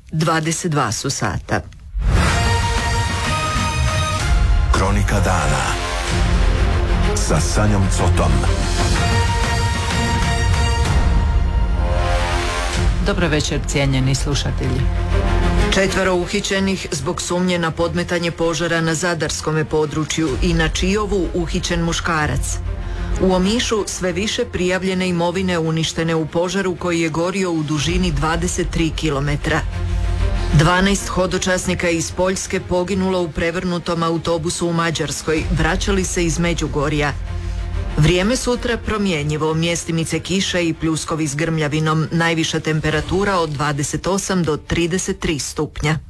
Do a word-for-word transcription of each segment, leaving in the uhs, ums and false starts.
dvadeset dva su sata. Kronika dana sa Sanjom Cotom. Dobro večer, cijenjeni slušatelji. Četvero uhićenih zbog sumnje na podmetanje požara na zadarskome području i na Čijovu uhićen muškarac. U Omišu sve više prijavljene imovine uništene u požaru koji je gorio u dužini dvadeset tri kilometra. dvanaest hodočasnika iz Poljske poginulo u prevrnutom autobusu u Mađarskoj, vraćali se iz Međugorja. Vrijeme sutra promjenjivo, mjestimice kiše i pljuskovi s grmljavinom, najviša temperatura od dvadeset osam do trideset tri stupnja.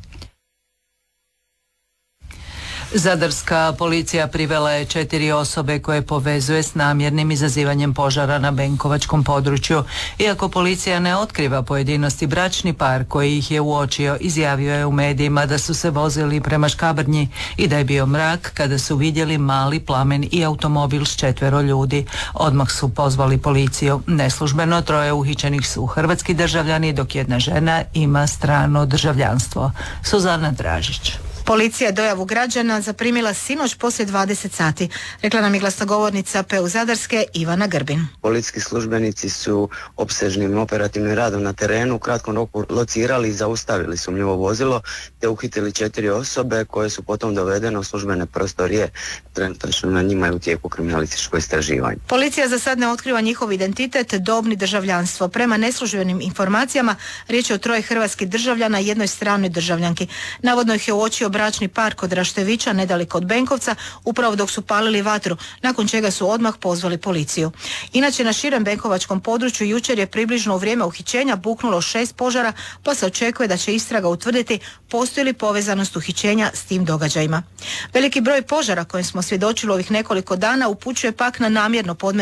Zadarska policija privela je četiri osobe koje povezuje s namjernim izazivanjem požara na Benkovačkom području. Iako policija ne otkriva pojedinosti, bračni par koji ih je uočio izjavio je u medijima da su se vozili prema Škabrnji i da je bio mrak kada su vidjeli mali plamen i automobil s četvero ljudi. Odmah su pozvali policiju. Neslužbeno troje uhićenih su hrvatski državljani, dok jedna žena ima strano državljanstvo. Suzana Dražić. Policija je dojavu građana zaprimila sinoć poslije dvadeset sati, rekla nam je glasnogovornica P U Zadarske Ivana Grbin. Policijski službenici su opsežnim operativnim radom na terenu u kratkom roku locirali i zaustavili sumnjivo vozilo te uhitili četiri osobe koje su potom dovedene u službene prostorije. Trenutačno na njima je u tijeku kriminalističko istraživanje. Policija za sad ne otkriva njihov identitet, dobni državljanstvo. Prema neslužbenim informacijama riječ je o troje hrvatskih državljana i jednoj stranoj državljanki. Navodno ih je uočio bračni par kod Raštevića, nedaleko od Benkovca, upravo dok su palili vatru, nakon čega su odmah pozvali policiju. Inače, na širem benkovačkom području jučer je približno u vrijeme uhićenja buknulo šest požara, pa se očekuje da će istraga utvrditi postoji li povezanost uhićenja s tim događajima. Veliki broj požara kojem smo svjedočili ovih nekoliko dana upućuje pak na namjerno podmetanje